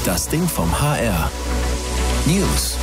Das Ding vom HR. News.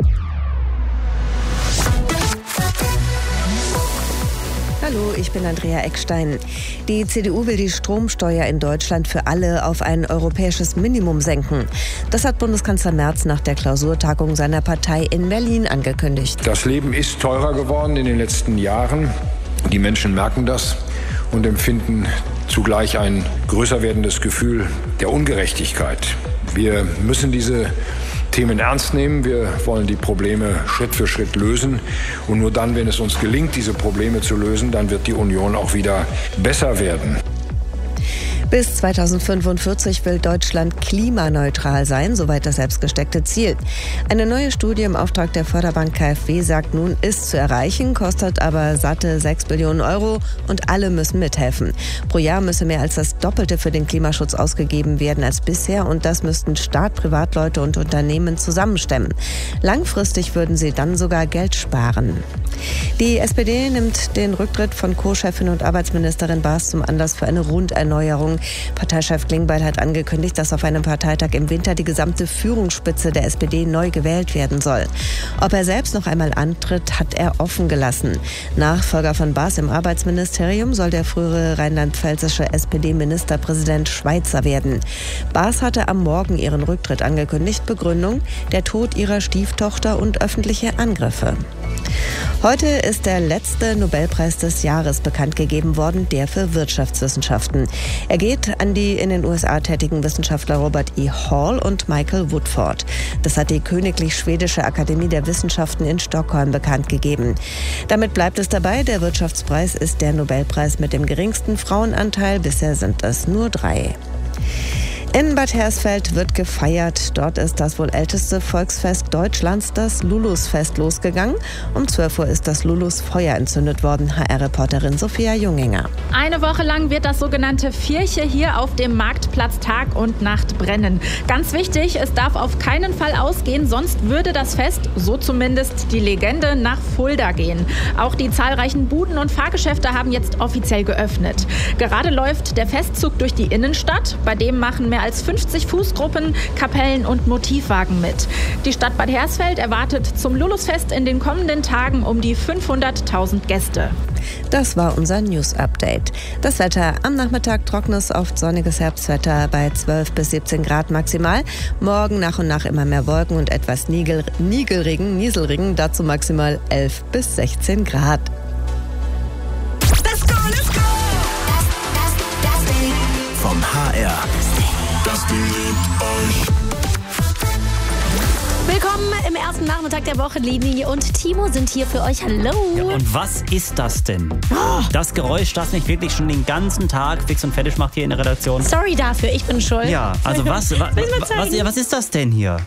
Hallo, ich bin Andrea Eckstein. Die CDU will die Stromsteuer in Deutschland für alle auf ein europäisches Minimum senken. Das hat Bundeskanzler Merz nach der Klausurtagung seiner Partei in Berlin angekündigt. Das Leben ist teurer geworden in den letzten Jahren. Die Menschen merken das und empfinden zugleich ein größer werdendes Gefühl der Ungerechtigkeit. Wir müssen diese Themen ernst nehmen. Wir wollen die Probleme Schritt für Schritt lösen. Und nur dann, wenn es uns gelingt, diese Probleme zu lösen, dann wird die Union auch wieder besser werden. Bis 2045 will Deutschland klimaneutral sein, soweit das selbstgesteckte Ziel. Eine neue Studie im Auftrag der Förderbank KfW sagt nun, ist zu erreichen, kostet aber satte 6 Billionen Euro und alle müssen mithelfen. Pro Jahr müsse mehr als das Doppelte für den Klimaschutz ausgegeben werden als bisher und das müssten Staat, Privatleute und Unternehmen zusammenstemmen. Langfristig würden sie dann sogar Geld sparen. Die SPD nimmt den Rücktritt von Co-Chefin und Arbeitsministerin Baas zum Anlass für eine Runderneuerung. Parteichef Klingbeil hat angekündigt, dass auf einem Parteitag im Winter die gesamte Führungsspitze der SPD neu gewählt werden soll. Ob er selbst noch einmal antritt, hat er offen gelassen. Nachfolger von Baas im Arbeitsministerium soll der frühere rheinland-pfälzische SPD-Ministerpräsident Schweizer werden. Baas hatte am Morgen ihren Rücktritt angekündigt. Begründung: der Tod ihrer Stieftochter und öffentliche Angriffe. Heute ist der letzte Nobelpreis des Jahres bekannt gegeben worden, der für Wirtschaftswissenschaften. Er geht an die in den USA tätigen Wissenschaftler Robert E. Hall und Michael Woodford. Das hat die Königlich Schwedische Akademie der Wissenschaften in Stockholm bekannt gegeben. Damit bleibt es dabei, der Wirtschaftspreis ist der Nobelpreis mit dem geringsten Frauenanteil. Bisher sind es nur 3. In Bad Hersfeld wird gefeiert. Dort ist das wohl älteste Volksfest Deutschlands, das Lulusfest, losgegangen. Um 12 Uhr ist das Lulusfeuer entzündet worden. HR-Reporterin Sophia Junginger. Eine Woche lang wird das sogenannte Vierche hier auf dem Marktplatz Tag und Nacht brennen. Ganz wichtig, es darf auf keinen Fall ausgehen, sonst würde das Fest, so zumindest die Legende, nach Fulda gehen. Auch die zahlreichen Buden und Fahrgeschäfte haben jetzt offiziell geöffnet. Gerade läuft der Festzug durch die Innenstadt, bei dem machen mehr als 50 Fußgruppen, Kapellen und Motivwagen mit. Die Stadt Bad Hersfeld erwartet zum Lulusfest in den kommenden Tagen um die 500.000 Gäste. Das war unser News-Update. Das Wetter: am Nachmittag trockenes, oft sonniges Herbstwetter bei 12 bis 17 Grad maximal. Morgen nach und nach immer mehr Wolken und etwas Nieselregen, dazu maximal 11 bis 16 Grad. Let's go, let's go! Das Ding vom HR. Das Ding liebt euch. Willkommen im ersten Nachmittag der Woche. Leni und Timo sind hier für euch. Hallo. Ja, und was ist das denn? Das Geräusch, das mich wirklich schon den ganzen Tag fix und fertig macht hier in der Redaktion. Sorry dafür, ich bin schuld. Ja, also was ist das denn hier?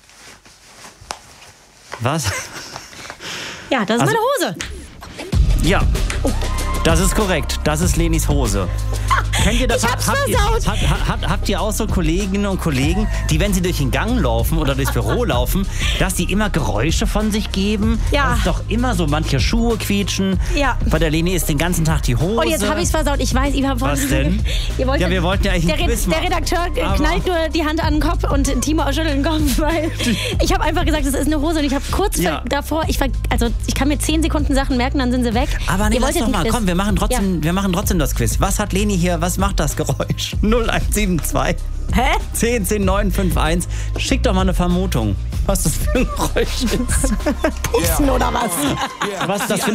Was? Ja, das ist meine Hose. Ja, das ist korrekt. Das ist Lenis Hose. Kennt ihr das? Ich hab's versaut. Habt ihr auch so Kolleginnen und Kollegen, die, wenn sie durch den Gang laufen oder durchs Büro laufen, dass die immer Geräusche von sich geben? Ja. Das ist doch immer so, manche Schuhe quietschen. Ja. Bei der Leni ist den ganzen Tag die Hose. Und jetzt habe ich's versaut. Ich weiß, Was denn? Wir wollten ja eigentlich ein Quiz machen. Der Redakteur knallt nur die Hand an den Kopf und Timo schüttelt den Kopf, weil ich habe einfach gesagt, das ist eine Hose und ich habe kurz davor, ich kann mir 10 Sekunden Sachen merken, dann sind sie weg. Aber nee, lass doch mal, komm, wir machen trotzdem das Quiz. Was hat Leni hier, was macht das Geräusch? 0172 10 10 951. Schick doch mal eine Vermutung, was das für ein Geräusch ist. Pupsen oder was? Was ist das für